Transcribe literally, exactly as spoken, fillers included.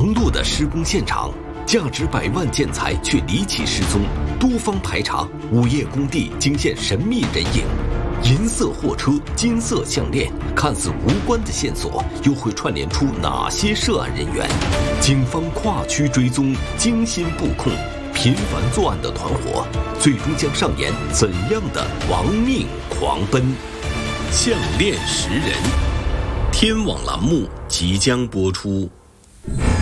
忙碌的施工现场，价值百万建材却离奇失踪，多方排查，午夜工地惊现神秘人影。银色货车、金色项链，看似无关的线索，又会串联出哪些涉案人员？警方跨区追踪，精心布控，频繁作案的团伙，最终将上演怎样的亡命狂奔？项链识人，天网栏目即将播出。